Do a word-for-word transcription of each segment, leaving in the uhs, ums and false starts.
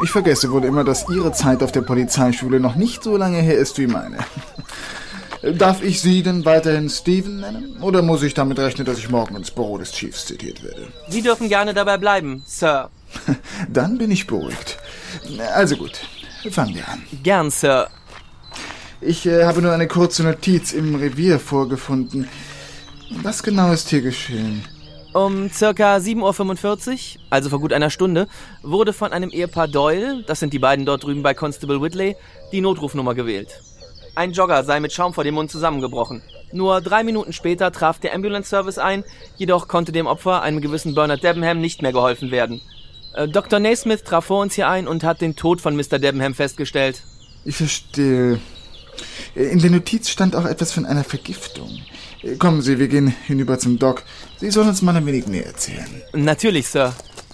Ich vergesse wohl immer, dass Ihre Zeit auf der Polizeischule noch nicht so lange her ist wie meine. Darf ich Sie denn weiterhin Steven nennen? Oder muss ich damit rechnen, dass ich morgen ins Büro des Chiefs zitiert werde? Sie dürfen gerne dabei bleiben, Sir. Dann bin ich beruhigt. Also gut, fangen wir an. Gern, Sir. Ich äh, habe nur eine kurze Notiz im Revier vorgefunden. Was genau ist hier geschehen? Um circa sieben Uhr fünfundvierzig, also vor gut einer Stunde, wurde von einem Ehepaar Doyle, das sind die beiden dort drüben bei Constable Whitley, die Notrufnummer gewählt. Ein Jogger sei mit Schaum vor dem Mund zusammengebrochen. Nur drei Minuten später traf der Ambulance Service ein, jedoch konnte dem Opfer, einem gewissen Bernard Debenham, nicht mehr geholfen werden. Äh, Doktor Naismith traf vor uns hier ein und hat den Tod von Mister Debenham festgestellt. Ich verstehe. In der Notiz stand auch etwas von einer Vergiftung. Kommen Sie, wir gehen hinüber zum Doc. Sie sollen uns mal ein wenig mehr erzählen. Natürlich, Sir.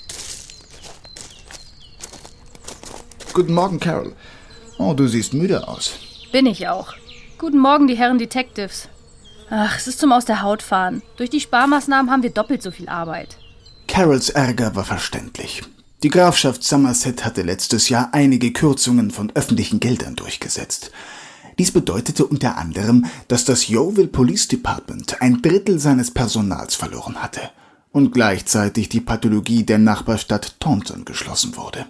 Guten Morgen, Carol. Oh, du siehst müde aus. Bin ich auch. Guten Morgen, die Herren Detectives. Ach, es ist zum Aus der Haut fahren. Durch die Sparmaßnahmen haben wir doppelt so viel Arbeit. Carols Ärger war verständlich. Die Grafschaft Somerset hatte letztes Jahr einige Kürzungen von öffentlichen Geldern durchgesetzt. Dies bedeutete unter anderem, dass das Yeovil Police Department ein Drittel seines Personals verloren hatte und gleichzeitig die Pathologie der Nachbarstadt Taunton geschlossen wurde.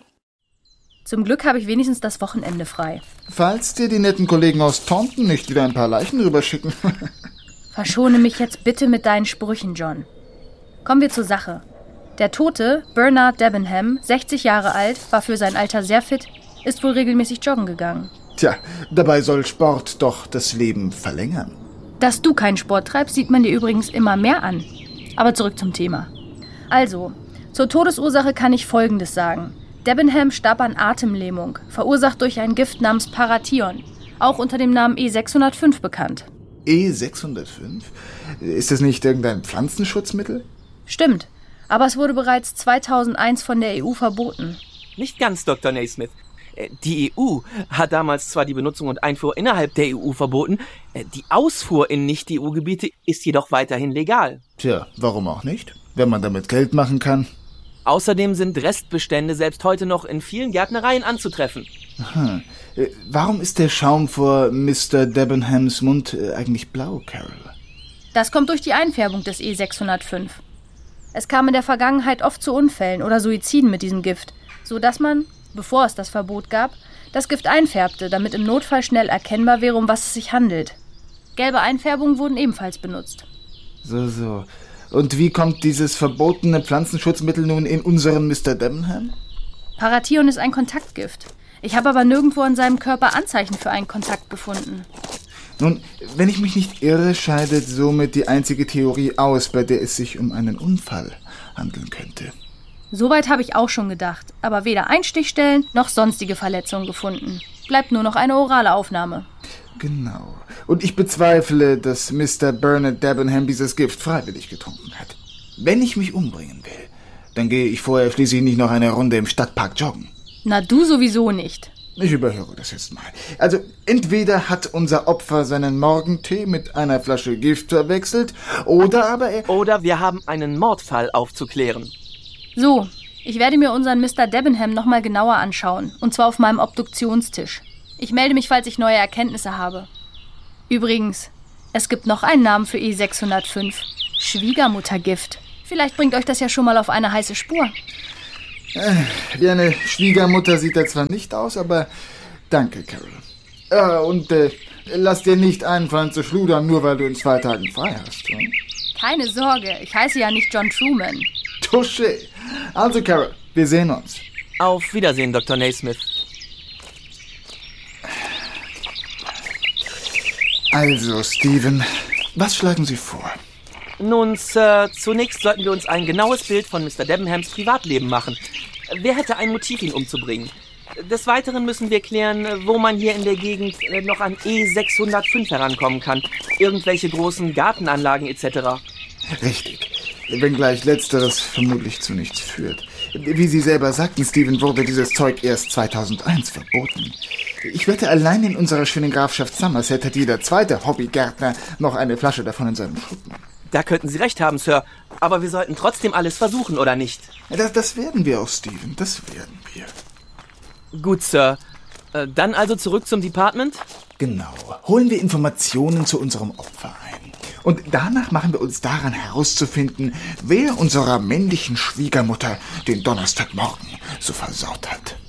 Zum Glück habe ich wenigstens das Wochenende frei. Falls dir die netten Kollegen aus Taunton nicht wieder ein paar Leichen rüberschicken. Verschone mich jetzt bitte mit deinen Sprüchen, John. Kommen wir zur Sache. Der Tote, Bernard Debenham, sechzig Jahre alt, war für sein Alter sehr fit, ist wohl regelmäßig joggen gegangen. Tja, dabei soll Sport doch das Leben verlängern. Dass du keinen Sport treibst, sieht man dir übrigens immer mehr an. Aber zurück zum Thema. Also, zur Todesursache kann ich Folgendes sagen. Debenham starb an Atemlähmung, verursacht durch ein Gift namens Parathion, auch unter dem Namen E sechshundertfünf bekannt. E sechshundertfünf? Ist das nicht irgendein Pflanzenschutzmittel? Stimmt, aber es wurde bereits zweitausendeins von der E U verboten. Nicht ganz, Doktor Naismith. Die E U hat damals zwar die Benutzung und Einfuhr innerhalb der E U verboten, die Ausfuhr in Nicht-E U-Gebiete ist jedoch weiterhin legal. Tja, warum auch nicht? Wenn man damit Geld machen kann. Außerdem sind Restbestände selbst heute noch in vielen Gärtnereien anzutreffen. Aha. Warum ist der Schaum vor Mister Debenhams Mund eigentlich blau, Carol? Das kommt durch die Einfärbung des E sechshundertfünf. Es kam in der Vergangenheit oft zu Unfällen oder Suiziden mit diesem Gift, sodass man, bevor es das Verbot gab, das Gift einfärbte, damit im Notfall schnell erkennbar wäre, um was es sich handelt. Gelbe Einfärbungen wurden ebenfalls benutzt. So, so. Und wie kommt dieses verbotene Pflanzenschutzmittel nun in unseren Mister Debenham? Parathion ist ein Kontaktgift. Ich habe aber nirgendwo an seinem Körper Anzeichen für einen Kontakt gefunden. Nun, wenn ich mich nicht irre, scheidet somit die einzige Theorie aus, bei der es sich um einen Unfall handeln könnte. Soweit habe ich auch schon gedacht, aber weder Einstichstellen noch sonstige Verletzungen gefunden. Bleibt nur noch eine orale Aufnahme. Genau. Und ich bezweifle, dass Mister Bernard Debenham dieses Gift freiwillig getrunken hat. Wenn ich mich umbringen will, dann gehe ich vorher schließlich nicht noch eine Runde im Stadtpark joggen. Na, du sowieso nicht. Ich überhöre das jetzt mal. Also, entweder hat unser Opfer seinen Morgentee mit einer Flasche Gift verwechselt, oder aber er... Oder wir haben einen Mordfall aufzuklären. So, ich werde mir unseren Mister Debenham nochmal genauer anschauen, und zwar auf meinem Obduktionstisch. Ich melde mich, falls ich neue Erkenntnisse habe. Übrigens, es gibt noch einen Namen für E sechshundertfünf. Schwiegermuttergift. Vielleicht bringt euch das ja schon mal auf eine heiße Spur. Äh, wie eine Schwiegermutter sieht er zwar nicht aus, aber danke, Carol. Äh, und äh, lass dir nicht einfallen zu schludern, nur weil du in zwei Tagen frei hast. Hm? Keine Sorge, ich heiße ja nicht John Truman. Touché. Also, Carol, wir sehen uns. Auf Wiedersehen, Doktor Naismith. Also, Steven, was schlagen Sie vor? Nun, Sir, zunächst sollten wir uns ein genaues Bild von Mister Debenhams Privatleben machen. Wer hätte ein Motiv, ihn umzubringen? Des Weiteren müssen wir klären, wo man hier in der Gegend noch an E sechshundertfünf herankommen kann. Irgendwelche großen Gartenanlagen et cetera. Richtig. Wenngleich Letzteres vermutlich zu nichts führt. Wie Sie selber sagten, Steven, wurde dieses Zeug erst zweitausendeins verboten. Ich wette, allein in unserer schönen Grafschaft Somerset hat jeder zweite Hobbygärtner noch eine Flasche davon in seinem Schuppen. Da könnten Sie recht haben, Sir. Aber wir sollten trotzdem alles versuchen, oder nicht? Das, das werden wir auch, Steven. Das werden wir. Gut, Sir. Äh, dann also zurück zum Department? Genau. Holen wir Informationen zu unserem Opfer ein. Und danach machen wir uns daran herauszufinden, wer unserer männlichen Schwiegermutter den Donnerstagmorgen so versaut hat.